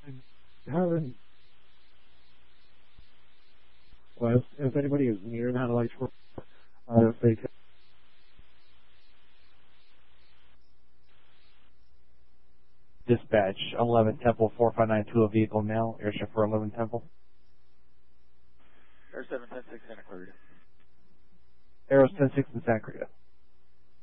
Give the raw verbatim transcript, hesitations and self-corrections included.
Haven't. Well, if, if anybody is near that light for, uh, if they Dispatch, eleven Temple, four five nine two, a vehicle now, airship for eleven Temple. Air seven ten six Santa Clarita. Aero ten six in Santa Clarita.